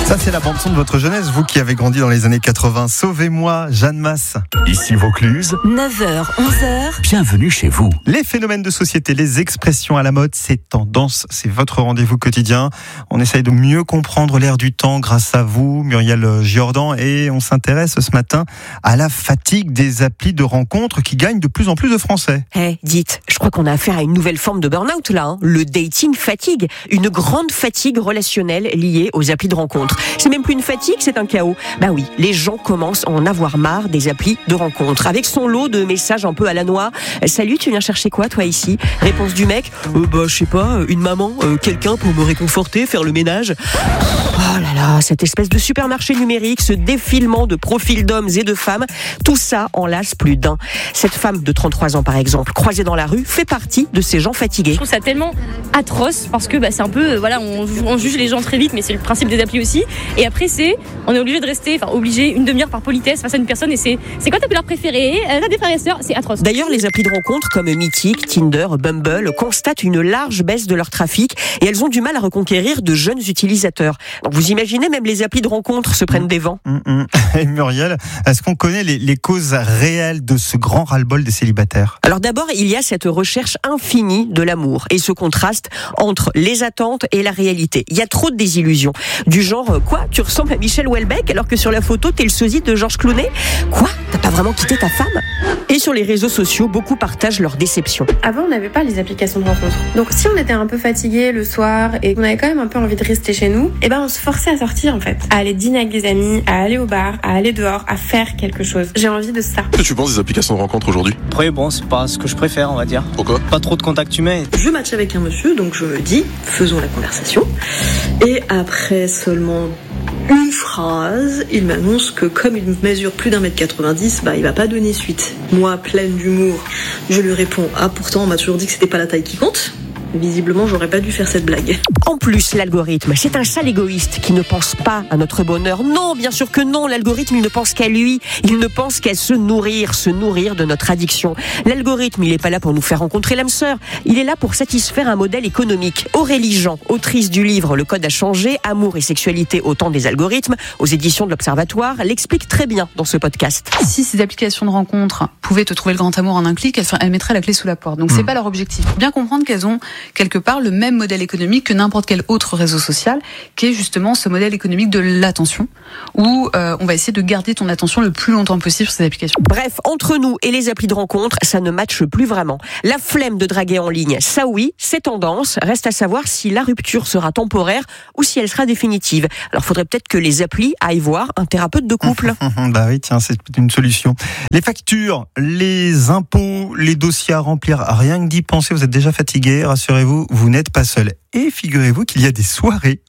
Ça, c'est la bande-son de votre jeunesse, vous qui avez grandi dans les années 80. Sauvez-moi, Jeanne Masse. Ici Vaucluse, 9h, 11h. bienvenue chez vous. Les phénomènes de société, les expressions à la mode, ces tendances, c'est votre rendez-vous quotidien. On essaye de mieux comprendre l'air du temps grâce à vous, Muriel Giordan, et on s'intéresse ce matin à la fatigue des applis de rencontres qui gagnent de plus en plus de Français. Dites, je crois qu'on a affaire à une nouvelle forme de burn-out là, le dating fatigue. Une grande fatigue relationnelle liée aux applis de rencontres. C'est même plus une fatigue, c'est un chaos. Bah oui, les gens commencent à en avoir marre des applis de rencontres. Avec son lot de messages un peu à la noix. Salut, tu viens chercher quoi toi ici? Réponse du mec, je sais pas, une maman, quelqu'un pour me réconforter, faire le ménage. Oh là là, cette espèce de supermarché numérique, ce défilement de profils d'hommes et de femmes, tout ça en lasse plus d'un. Cette femme de 33 ans par exemple, croisée dans la rue, fait partie de ces gens fatigués. Je trouve ça tellement atroce parce que c'est un peu, on juge les gens très vite, mais c'est le principe des applis aussi. Et après on est obligé de rester, une demi-heure par politesse face à une personne et c'est quoi ta couleur préférée? T'as des frères et sœurs, c'est atroce. D'ailleurs, les applis de rencontres comme Mythique, Tinder, Bumble constatent une large baisse de leur trafic et elles ont du mal à reconquérir de jeunes utilisateurs. Donc vous imaginez, même les applis de rencontres se prennent des vents. Et Muriel, est-ce qu'on connaît les causes réelles de ce grand ras-le-bol des célibataires? Alors d'abord, il y a cette recherche infinie de l'amour et ce contraste entre les attentes et la réalité. Il y a trop de désillusions. Du genre, quoi, tu ressembles à Michel Houellebecq alors que sur la photo, t'es le sosie de Georges Clooney? Quoi, t'as pas vraiment quitté ta femme? Et sur les réseaux sociaux, beaucoup partagent leur déception. Avant, on n'avait pas les applications de rencontres. Donc si on était un peu fatigué le soir et qu'on avait quand même un peu envie de rester chez nous, on se forçait à sortir en fait. À aller dîner avec des amis, à aller au bar, à aller dehors, à faire quelque chose. J'ai envie de ça. Qu'est-ce que tu penses des applications de rencontres aujourd'hui? Après, c'est pas ce que je préfère, on va dire. Pourquoi? Pas trop de contact humain. Je match avec un monsieur, donc je me dis, faisons la conversation. Et après seulement une phrase, il m'annonce que comme il mesure plus d'1m90, il va pas donner suite. Moi, pleine d'humour, je lui réponds, pourtant on m'a toujours dit que c'était pas la taille qui compte. Visiblement, j'aurais pas dû faire cette blague. En plus, l'algorithme, c'est un sale égoïste qui ne pense pas à notre bonheur. Non, bien sûr que non, l'algorithme, il ne pense qu'à lui. Il ne pense qu'à se nourrir de notre addiction. L'algorithme, il est pas là pour nous faire rencontrer l'âme sœur. Il est là pour satisfaire un modèle économique. Aurélie Jean, autrice du livre Le Code a changé, Amour et sexualité au temps des algorithmes, aux éditions de l'Observatoire, l'explique très bien dans ce podcast. Si ces applications de rencontres pouvaient te trouver le grand amour en un clic, elles mettraient la clé sous la porte. Donc c'est pas leur objectif. Bien comprendre qu'elles ont quelque part le même modèle économique que n'importe quel autre réseau social, qui est justement ce modèle économique de l'attention, où on va essayer de garder ton attention le plus longtemps possible sur ces applications. Bref, entre nous et les applis de rencontres, ça ne matche plus vraiment. La flemme de draguer en ligne, ça oui, c'est tendance. Reste à savoir si la rupture sera temporaire ou si elle sera définitive. Alors faudrait peut-être que les applis aillent voir un thérapeute de couple. Oui, tiens, c'est une solution. Les factures, les impôts, les dossiers à remplir, rien que d'y penser, vous êtes déjà fatigué, rassurez-vous, vous n'êtes pas seul. Et figurez-vous qu'il y a des soirées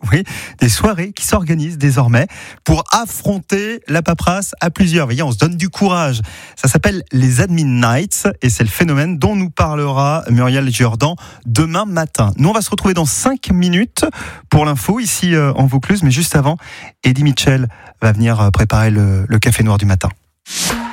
qui s'organisent désormais pour affronter la paperasse à plusieurs. Vous voyez, on se donne du courage. Ça s'appelle les Admin Nights et c'est le phénomène dont nous parlera Muriel Giordan demain matin. Nous, on va se retrouver dans 5 minutes pour l'info ici en Vaucluse, mais juste avant, Eddie Mitchell va venir préparer le café noir du matin.